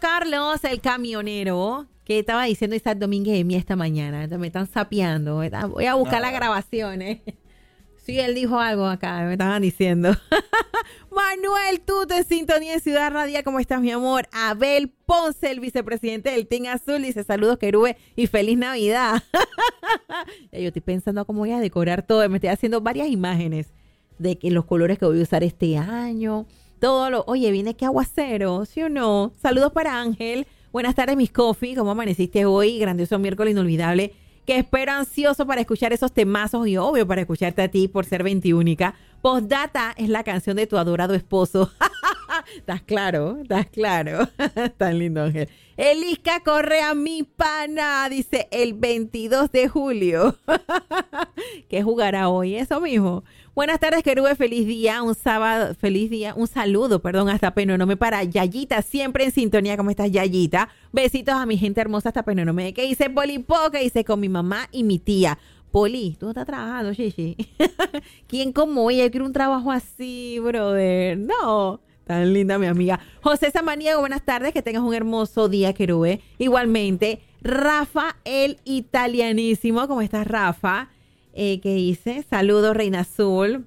Carlos, el camionero, que estaba diciendo Isaac Domínguez de mí esta mañana. Me están sapeando. Voy a buscar las grabaciones. Sí, él dijo algo acá, me estaban diciendo. Manuel Tuto en sintonía en Ciudad Radia. ¿Cómo estás, mi amor? Abel Ponce, el vicepresidente del Team Azul, dice saludos, Querube, y feliz Navidad. Ya yo estoy pensando cómo voy a decorar todo. Me estoy haciendo varias imágenes de que los colores que voy a usar este año. Oye, viene que aguacero, ¿sí o no? Saludos para Ángel. Buenas tardes, mis coffee. ¿Cómo amaneciste hoy? Grandioso miércoles inolvidable. Que espero ansioso para escuchar esos temazos y obvio para escucharte a ti por ser 21. Postdata es la canción de tu adorado esposo. ¿Estás claro? ¿Estás claro? Tan lindo, Ángel. Elisca Correa, mi pana, dice el 22 de julio. ¿Qué jugará hoy? Eso mismo. Buenas tardes, Querube, feliz día, un sábado, feliz día, un saludo, hasta Penónome para Yayita, siempre en sintonía. ¿Cómo estás, Yayita? Besitos a mi gente hermosa hasta Penónome. ¿Qué dice Polipo? ¿Qué dice con mi mamá y mi tía? Poli, tú estás trabajando, Shishi. ¿Quién como ella quiere un trabajo así, brother? No. Tan linda mi amiga. José Samaniego, buenas tardes, que tengas un hermoso día, Querube. Igualmente, Rafa, el italianísimo. ¿Cómo estás, Rafa? ¿Qué dice? Saludos, Reina Azul.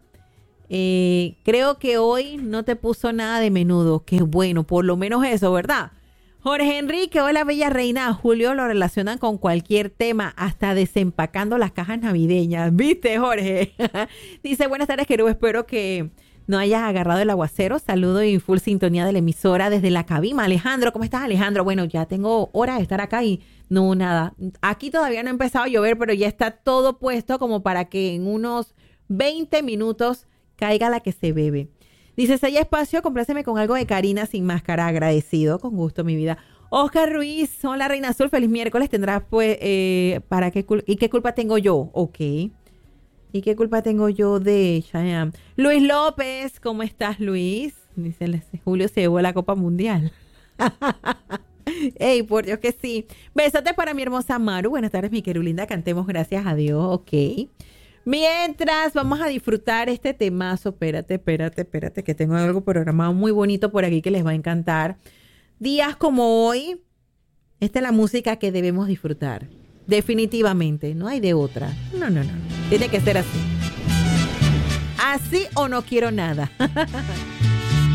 Creo que hoy no te puso nada de menudo. Qué bueno, por lo menos eso, ¿verdad? Jorge Enrique, hola, bella reina. Julio lo relacionan con cualquier tema, hasta desempacando las cajas navideñas. ¿Viste, Jorge? Dice, buenas tardes, Querube. Espero que no hayas agarrado el aguacero. Saludo y full sintonía de la emisora desde la cabina. Alejandro, ¿cómo estás, Alejandro? Bueno, ya tengo hora de estar acá y no, nada. Aquí todavía no ha empezado a llover, pero ya está todo puesto como para que en unos 20 minutos caiga la que se bebe. Dice, Sella Espacio, compláceme con algo de Karina sin máscara. Agradecido, con gusto, mi vida. Oscar Ruiz, hola, Reina Azul, feliz miércoles. Tendrás, pues, ¿y qué culpa tengo yo? Ok. ¿Y qué culpa tengo yo de Cheyenne? Luis López, ¿cómo estás, Luis? Dice, Julio se llevó la Copa Mundial. Ey, por Dios que sí. Besotes para mi hermosa Maru. Buenas tardes, mi querulinda. Cantemos gracias a Dios. Ok. Mientras vamos a disfrutar este temazo. Espérate, que tengo algo programado muy bonito por aquí que les va a encantar. Días como hoy, esta es la música que debemos disfrutar. Definitivamente, no hay de otra. No. Tiene que ser así. Así o no quiero nada.